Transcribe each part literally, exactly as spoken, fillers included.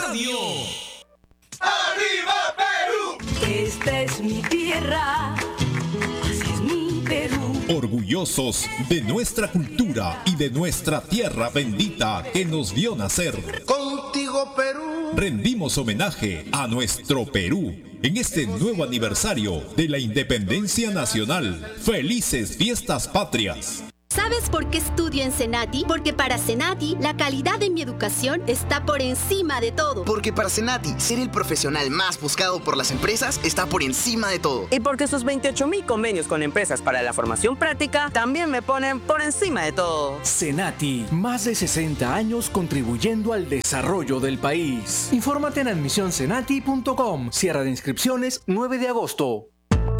Radio. ¡Arriba Perú! Esta es mi tierra, así es mi Perú. Orgullosos de nuestra cultura y de nuestra tierra bendita que nos vio nacer. Contigo Perú. Rendimos homenaje a nuestro Perú en este nuevo aniversario de la independencia nacional. ¡Felices fiestas patrias! ¿Sabes por qué estudio en Senati? Porque para Senati, la calidad de mi educación está por encima de todo. Porque para Senati, ser el profesional más buscado por las empresas está por encima de todo. Y porque sus veintiocho mil convenios con empresas para la formación práctica también me ponen por encima de todo. Senati, más de sesenta años contribuyendo al desarrollo del país. Infórmate en admisión senati punto com. Cierre de inscripciones nueve de agosto.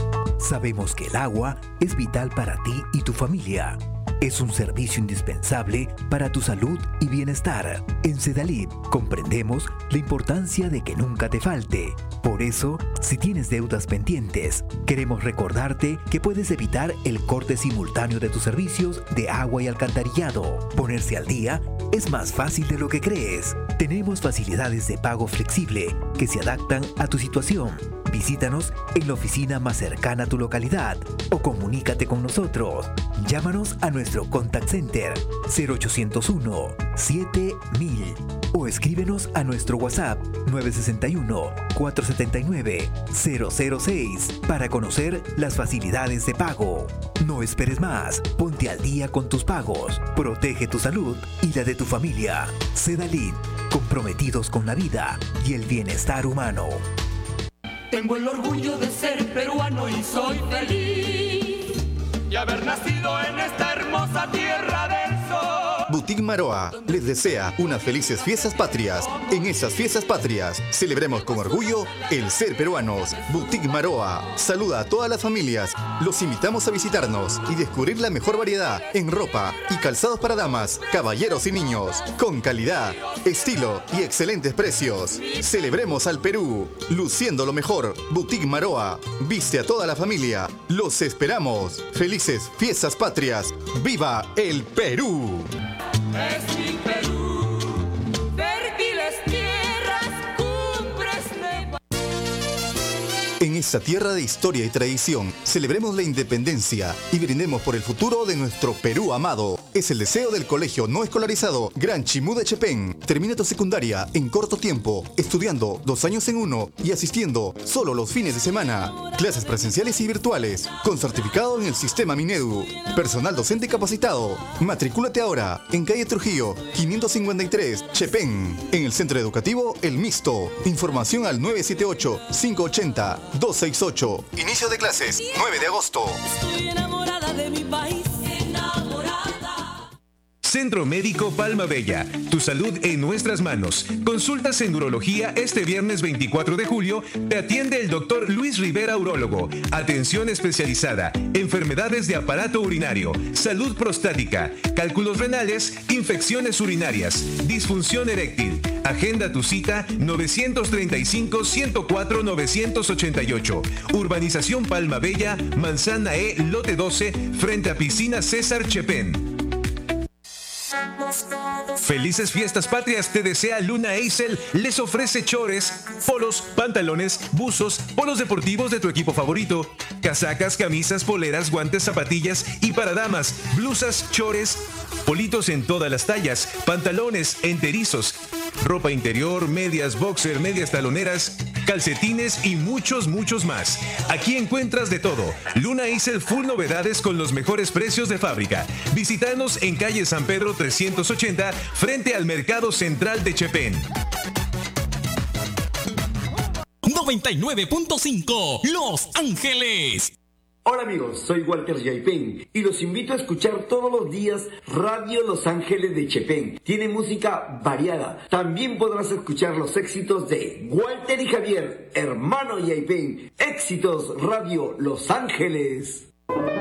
Sabemos que el agua es vital para ti y tu familia. Es un servicio indispensable para tu salud y bienestar. En Sedalid comprendemos la importancia de que nunca te falte. Por eso, si tienes deudas pendientes, queremos recordarte que puedes evitar el corte simultáneo de tus servicios de agua y alcantarillado. Ponerse al día es más fácil de lo que crees. Tenemos facilidades de pago flexible que se adaptan a tu situación. Visítanos en la oficina más cercana a tu localidad o comunícate con nosotros. Llámanos a nuestro contact center cero ochocientos uno, siete mil o escríbenos a nuestro WhatsApp nueve seis uno, cuatro siete nueve, cero cero seis para conocer las facilidades de pago. No esperes más, ponte al día con tus pagos, protege tu salud y la de tu familia. Sedalid, comprometidos con la vida y el bienestar humano. Tengo el orgullo de ser peruano y soy feliz y haber nacido en esta hermosa tierra del sol. Boutique Maroa les desea unas felices fiestas patrias. En esas fiestas patrias, celebremos con orgullo el ser peruanos. Boutique Maroa saluda a todas las familias. Los invitamos a visitarnos y descubrir la mejor variedad en ropa y calzados para damas, caballeros y niños. Con calidad, estilo y excelentes precios. Celebremos al Perú, luciendo lo mejor. Boutique Maroa viste a toda la familia. Los esperamos. Felices fiestas patrias. ¡Viva el Perú! Es mi Perú, fértiles tierras, cumbres nevadas. En esta tierra de historia y tradición, celebremos la independencia y brindemos por el futuro de nuestro Perú amado. Es el deseo del colegio no escolarizado Gran Chimú de Chepén. Termina tu secundaria en corto tiempo, estudiando dos años en uno y asistiendo solo los fines de semana. Clases presenciales y virtuales, con certificado en el sistema Minedu. Personal docente capacitado. Matricúlate ahora en calle Trujillo, quinientos cincuenta y tres, Chepén. En el centro educativo El Mixto. Información al nueve siete ocho, cinco ocho cero, dos seis ocho. Inicio de clases, nueve de agosto. Estoy enamorada de mi país. Centro Médico Palma Bella, tu salud en nuestras manos. Consultas en urología este viernes veinticuatro de julio. Te atiende el doctor Luis Rivera, urólogo. Atención especializada, enfermedades de aparato urinario, salud prostática, cálculos renales, infecciones urinarias, disfunción eréctil. Agenda tu cita novecientos treinta y cinco, ciento cuatro, novecientos ochenta y ocho. Urbanización Palma Bella, Manzana E, lote doce, frente a Piscina César Chepén. Felices fiestas patrias te desea Luna Eisel. Les ofrece chores, polos, pantalones, buzos, polos deportivos de tu equipo favorito, casacas, camisas, poleras, guantes, zapatillas y para damas, blusas, chores, politos en todas las tallas, pantalones enterizos, ropa interior, medias boxer, medias taloneras, calcetines y muchos, muchos más. Aquí encuentras de todo. Luna Eisel Full Novedades con los mejores precios de fábrica. Visítanos en calle San Pedro trescientos ochenta, frente al Mercado Central de Chepén. noventa y nueve punto cinco Los Ángeles. Hola amigos, soy Walter Yaipen y los invito a escuchar todos los días Radio Los Ángeles de Chepén. Tiene música variada. También podrás escuchar los éxitos de Walter y Javier, hermano Yaipen. Éxitos Radio Los Ángeles.